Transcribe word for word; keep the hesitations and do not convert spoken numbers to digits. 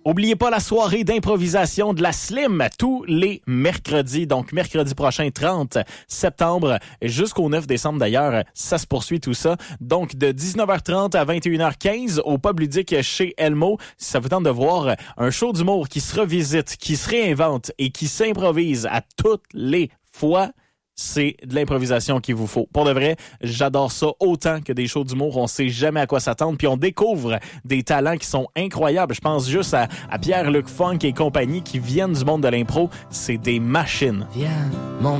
Oubliez pas la soirée d'improvisation de la Slim tous les mercredis. Donc, mercredi prochain, trente septembre, jusqu'au neuf décembre d'ailleurs, ça se poursuit tout ça. Donc, de dix-neuf heures trente à vingt et une heures quinze au pub ludique chez Elmo. Si ça vous tente de voir un show d'humour qui se revisite, qui se réinvente et qui s'improvise à toutes les fois, c'est de l'improvisation qu'il vous faut. Pour de vrai, j'adore ça autant que des shows d'humour. On sait jamais à quoi s'attendre, puis on découvre des talents qui sont incroyables. Je pense juste à, à Pierre-Luc Funk et compagnie qui viennent du monde de l'impro. C'est des machines. Viens, mon